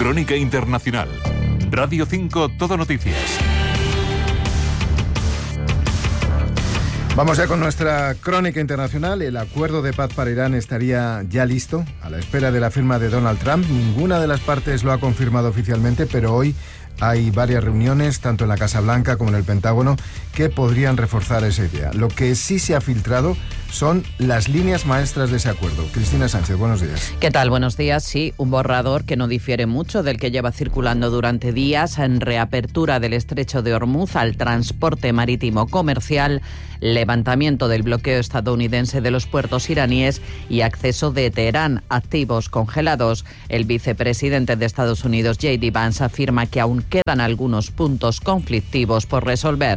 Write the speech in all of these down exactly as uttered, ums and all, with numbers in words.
Crónica Internacional. Radio cinco, Todo Noticias. Vamos ya con nuestra crónica internacional. El acuerdo de paz para Irán estaría ya listo, a la espera de la firma de Donald Trump. Ninguna de las partes lo ha confirmado oficialmente, pero hoy hay varias reuniones, tanto en la Casa Blanca como en el Pentágono, que podrían reforzar esa idea. Lo que sí se ha filtrado son las líneas maestras de ese acuerdo. Cristina Sánchez, buenos días. ¿Qué tal? Buenos días. Sí, un borrador que no difiere mucho del que lleva circulando durante días, en reapertura del estrecho de Hormuz al transporte marítimo comercial, levantamiento del bloqueo estadounidense de los puertos iraníes y acceso de Teherán a activos congelados. El vicepresidente de Estados Unidos, J D Vance, afirma que aún quedan algunos puntos conflictivos por resolver.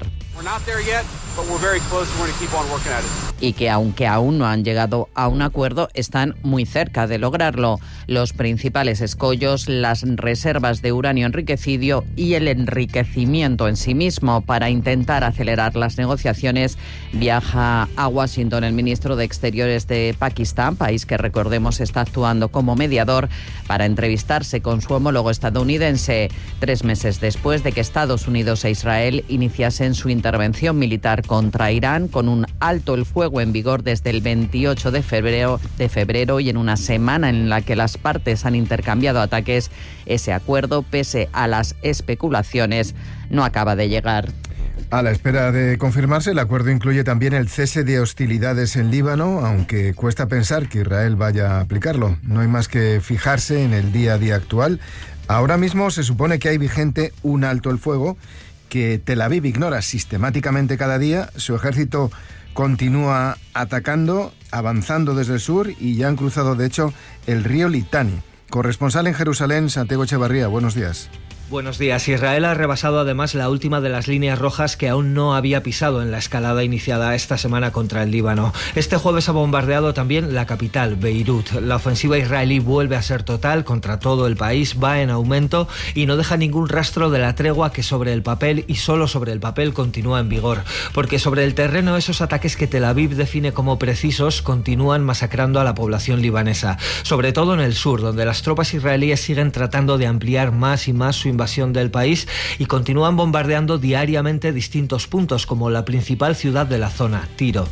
Y que aunque aún no han llegado a un acuerdo, están muy cerca de lograrlo. Los principales escollos, las reservas de uranio enriquecido y el enriquecimiento en sí mismo. Para intentar acelerar las negociaciones, viaja a Washington el ministro de Exteriores de Pakistán, país que, recordemos, está actuando como mediador, para entrevistarse con su homólogo estadounidense, tres meses después de que Estados Unidos e Israel iniciasen su intervención militar contra Irán, con un alto el fuego en vigor desde el veintiocho de febrero, de febrero y en una semana en la que las partes han intercambiado ataques. Ese acuerdo, pese a las especulaciones, no acaba de llegar. A la espera de confirmarse, el acuerdo incluye también el cese de hostilidades en Líbano, aunque cuesta pensar que Israel vaya a aplicarlo. No hay más que fijarse en el día a día actual. Ahora mismo se supone que hay vigente un alto el fuego que Tel Aviv ignora sistemáticamente cada día. Su ejército continúa atacando, avanzando desde el sur, y ya han cruzado, de hecho, el río Litani. Corresponsal en Jerusalén, Santiago Echevarría, buenos días. Buenos días. Israel ha rebasado además la última de las líneas rojas que aún no había pisado en la escalada iniciada esta semana contra el Líbano. Este jueves ha bombardeado también la capital, Beirut. La ofensiva israelí vuelve a ser total contra todo el país, va en aumento y no deja ningún rastro de la tregua que sobre el papel, y solo sobre el papel, continúa en vigor. Porque sobre el terreno, esos ataques que Tel Aviv define como precisos continúan masacrando a la población libanesa. Sobre todo en el sur, donde las tropas israelíes siguen tratando de ampliar más y más su invasión del país y continúan bombardeando diariamente distintos puntos, como la principal ciudad de la zona, Tiro.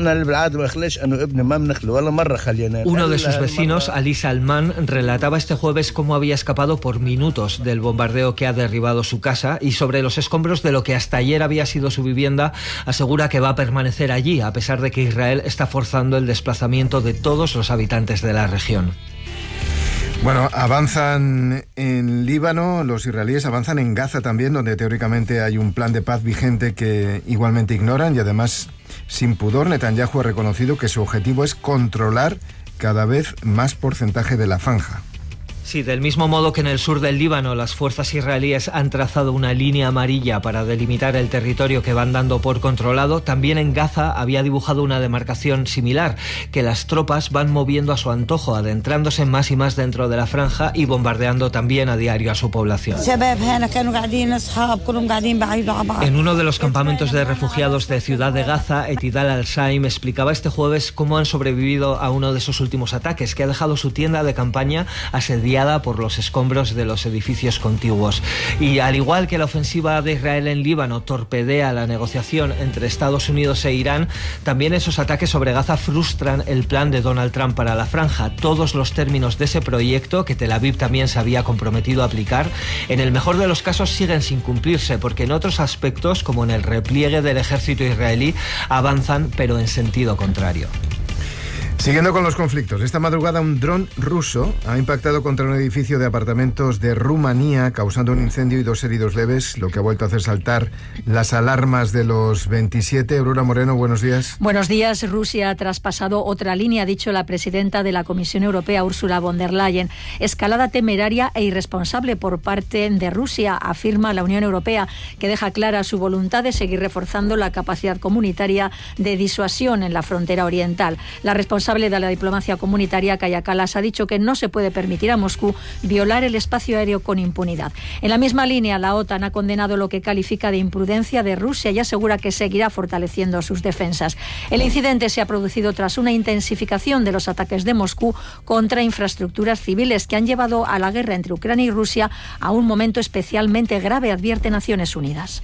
Uno de sus vecinos, Ali Salman, relataba este jueves cómo había escapado por minutos del bombardeo que ha derribado su casa, y sobre los escombros de lo que hasta ayer había sido su vivienda, asegura que va a permanecer allí, a pesar de que Israel está forzando el desplazamiento de todos los habitantes de la región. Bueno, avanzan en Líbano, los israelíes avanzan en Gaza también, donde teóricamente hay un plan de paz vigente que igualmente ignoran, y además, sin pudor, Netanyahu ha reconocido que su objetivo es controlar cada vez más porcentaje de la franja. Sí, del mismo modo que en el sur del Líbano las fuerzas israelíes han trazado una línea amarilla para delimitar el territorio que van dando por controlado, también en Gaza había dibujado una demarcación similar, que las tropas van moviendo a su antojo, adentrándose más y más dentro de la franja y bombardeando también a diario a su población. En uno de los campamentos de refugiados de Ciudad de Gaza, Etidal al-Shaim explicaba este jueves cómo han sobrevivido a uno de esos últimos ataques, que ha dejado su tienda de campaña asediada por los escombros de los edificios contiguos. Y al igual que la ofensiva de Israel en Líbano torpedea la negociación entre Estados Unidos e Irán, también esos ataques sobre Gaza frustran el plan de Donald Trump para la franja. Todos los términos de ese proyecto, que Tel Aviv también se había comprometido a aplicar, en el mejor de los casos siguen sin cumplirse, porque en otros aspectos, como en el repliegue del ejército israelí, avanzan pero en sentido contrario. Siguiendo con los conflictos, esta madrugada un dron ruso ha impactado contra un edificio de apartamentos de Rumanía, causando un incendio y dos heridos leves, lo que ha vuelto a hacer saltar las alarmas de los veintisiete. Aurora Moreno, buenos días. Buenos días. Rusia ha traspasado otra línea, ha dicho la presidenta de la Comisión Europea, Ursula von der Leyen. Escalada temeraria e irresponsable por parte de Rusia, afirma la Unión Europea, que deja clara su voluntad de seguir reforzando la capacidad comunitaria de disuasión en la frontera oriental. La responsable responsable de la diplomacia comunitaria, Kaja Kallas, ha dicho que no se puede permitir a Moscú violar el espacio aéreo con impunidad. En la misma línea, la OTAN ha condenado lo que califica de imprudencia de Rusia y asegura que seguirá fortaleciendo sus defensas. El incidente se ha producido tras una intensificación de los ataques de Moscú contra infraestructuras civiles que han llevado a la guerra entre Ucrania y Rusia a un momento especialmente grave, advierte Naciones Unidas.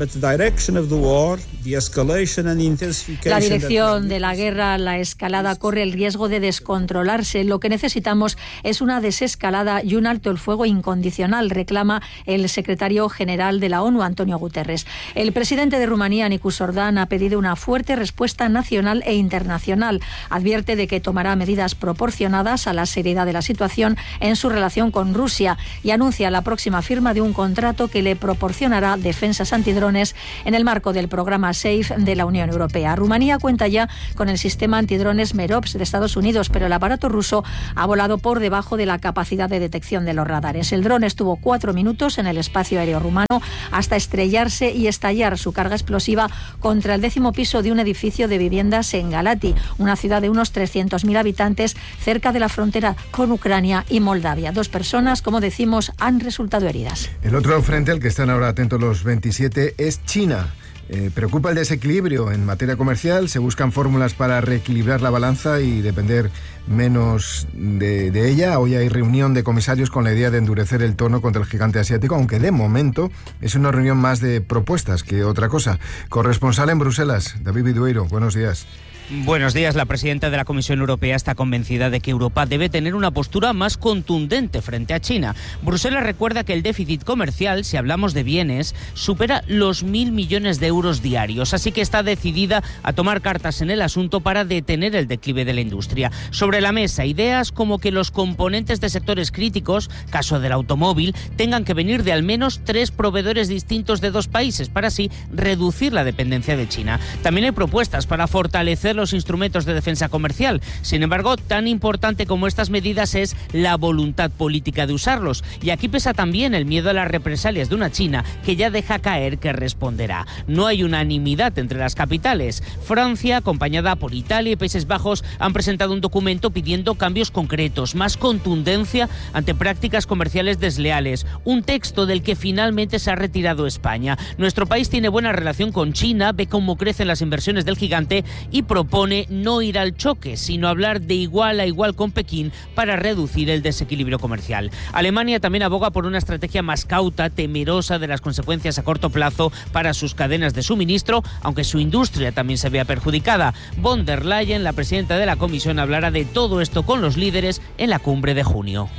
La dirección de la guerra, la escalada, corre el riesgo de descontrolarse. Lo que necesitamos es una desescalada y un alto el fuego incondicional, reclama el secretario general de la ONU, Antonio Guterres. El presidente de Rumanía, Nicus Ordan, ha pedido una fuerte respuesta nacional e internacional. Advierte de que tomará medidas proporcionadas a la seriedad de la situación en su relación con Rusia y anuncia la próxima firma de un contrato que le proporcionará defensas antidrones en el marco del programa SAFE de la Unión Europea. Rumanía cuenta ya con el sistema antidrones Merops de Estados Unidos, pero el aparato ruso ha volado por debajo de la capacidad de detección de los radares. El dron estuvo cuatro minutos en el espacio aéreo rumano hasta estrellarse y estallar su carga explosiva contra el décimo piso de un edificio de viviendas en Galati, una ciudad de unos trescientos mil habitantes cerca de la frontera con Ucrania y Moldavia. Dos personas, como decimos, han resultado heridas. El otro frente al que están ahora atentos los veintisiete es China. Eh, preocupa el desequilibrio en materia comercial, se buscan fórmulas para reequilibrar la balanza y depender menos de, de ella. Hoy hay reunión de comisarios con la idea de endurecer el tono contra el gigante asiático, aunque de momento es una reunión más de propuestas que otra cosa. Corresponsal en Bruselas, David Vidueiro, buenos días. Buenos días. La presidenta de la Comisión Europea está convencida de que Europa debe tener una postura más contundente frente a China. Bruselas recuerda que el déficit comercial, si hablamos de bienes, supera los mil millones de euros diarios, así que está decidida a tomar cartas en el asunto para detener el declive de la industria. Sobre la mesa, ideas como que los componentes de sectores críticos, caso del automóvil, tengan que venir de al menos tres proveedores distintos de dos países para así reducir la dependencia de China. También hay propuestas para fortalecer los instrumentos de defensa comercial. Sin embargo, tan importante como estas medidas es la voluntad política de usarlos. Y aquí pesa también el miedo a las represalias de una China que ya deja caer que responderá. No hay unanimidad entre las capitales. Francia, acompañada por Italia y Países Bajos, han presentado un documento pidiendo cambios concretos, más contundencia ante prácticas comerciales desleales. Un texto del que finalmente se ha retirado España. Nuestro país tiene buena relación con China, ve cómo crecen las inversiones del gigante y propone Propone no ir al choque, sino hablar de igual a igual con Pekín para reducir el desequilibrio comercial. Alemania también aboga por una estrategia más cauta, temerosa de las consecuencias a corto plazo para sus cadenas de suministro, aunque su industria también se vea perjudicada. Von der Leyen, la presidenta de la Comisión, hablará de todo esto con los líderes en la cumbre de junio.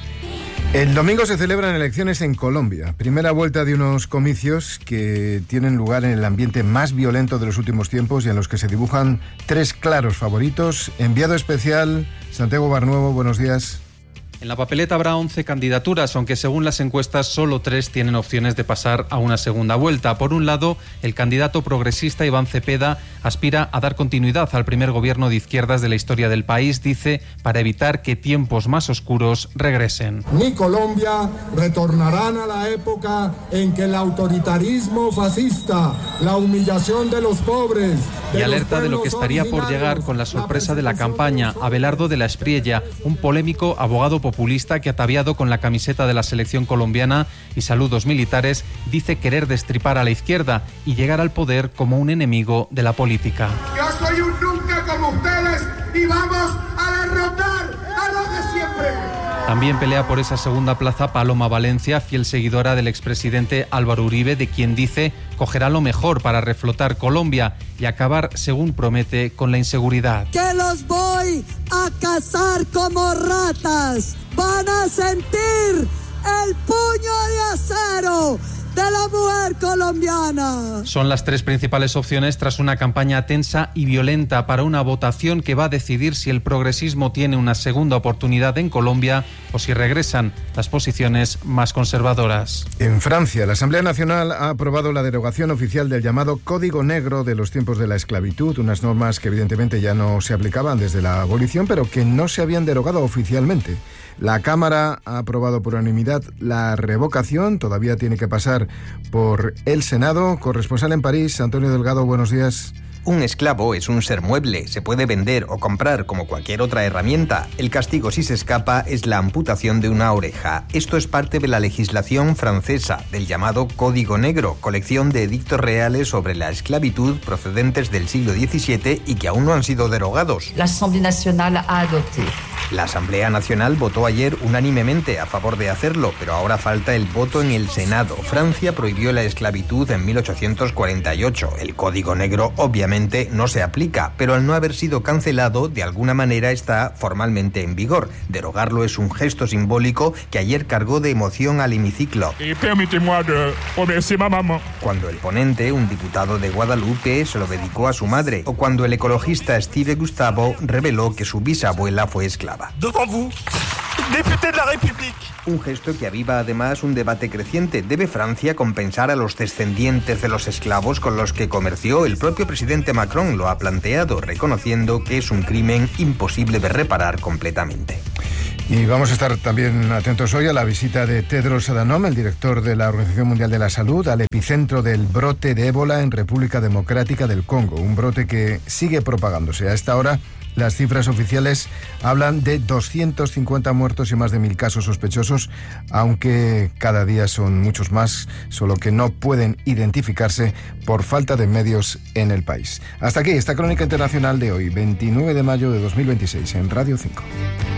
El domingo se celebran elecciones en Colombia. Primera vuelta de unos comicios que tienen lugar en el ambiente más violento de los últimos tiempos y en los que se dibujan tres claros favoritos. Enviado especial, Santiago Barnuevo, buenos días. En la papeleta habrá once candidaturas, aunque según las encuestas solo tres tienen opciones de pasar a una segunda vuelta. Por un lado, el candidato progresista Iván Cepeda aspira a dar continuidad al primer gobierno de izquierdas de la historia del país, dice, para evitar que tiempos más oscuros regresen. Ni Colombia retornarán a la época en que el autoritarismo fascista, la humillación de los pobres... Y alerta de lo que estaría por llegar con la sorpresa de la campaña. Abelardo de la Espriella, un polémico abogado populista que, ataviado con la camiseta de la selección colombiana y saludos militares, dice querer destripar a la izquierda y llegar al poder como un enemigo de la política. Yo soy un nunca como ustedes y vamos a derrotar a los de siempre. También pelea por esa segunda plaza Paloma Valencia, fiel seguidora del expresidente Álvaro Uribe, de quien dice cogerá lo mejor para reflotar Colombia y acabar, según promete, con la inseguridad. Que los voy a cazar como ratas. Van a sentir el puño de acero de la mujer colombiana. Son las tres principales opciones tras una campaña tensa y violenta para una votación que va a decidir si el progresismo tiene una segunda oportunidad en Colombia o si regresan las posiciones más conservadoras. En Francia, la Asamblea Nacional ha aprobado la derogación oficial del llamado Código Negro de los tiempos de la esclavitud, unas normas que evidentemente ya no se aplicaban desde la abolición, pero que no se habían derogado oficialmente. La Cámara ha aprobado por unanimidad la revocación, todavía tiene que pasar por el Senado. Corresponsal en París, Antonio Delgado, buenos días. Un esclavo es un ser mueble, se puede vender o comprar como cualquier otra herramienta. El castigo si se escapa es la amputación de una oreja. Esto es parte de la legislación francesa, del llamado Código Negro, colección de edictos reales sobre la esclavitud procedentes del siglo diecisiete y que aún no han sido derogados. La Asamblea Nacional ha adoptado. La Asamblea Nacional votó ayer unánimemente a favor de hacerlo, pero ahora falta el voto en el Senado. Francia prohibió la esclavitud en mil ochocientos cuarenta y ocho. El Código Negro obviamente no se aplica, pero al no haber sido cancelado, de alguna manera está formalmente en vigor. Derogarlo es un gesto simbólico que ayer cargó de emoción al hemiciclo. Y permítez-moi de remercier ma maman. Cuando el ponente, un diputado de Guadalupe, se lo dedicó a su madre, o cuando el ecologista Steve Gustavo reveló que su bisabuela fue esclava. Devant vous, député de la République. Un gesto que aviva además un debate creciente. ¿Debe Francia compensar a los descendientes de los esclavos con los que comerció? El propio presidente Macron lo ha planteado, reconociendo que es un crimen imposible de reparar completamente. Y vamos a estar también atentos hoy a la visita de Tedros Adhanom, el director de la Organización Mundial de la Salud, al epicentro del brote de ébola en República Democrática del Congo, un brote que sigue propagándose. A esta hora, las cifras oficiales hablan de doscientos cincuenta muertos y más de mil casos sospechosos, aunque cada día son muchos más, solo que no pueden identificarse por falta de medios en el país. Hasta aquí esta crónica internacional de hoy, veintinueve de mayo de dos mil veintiséis, en Radio cinco.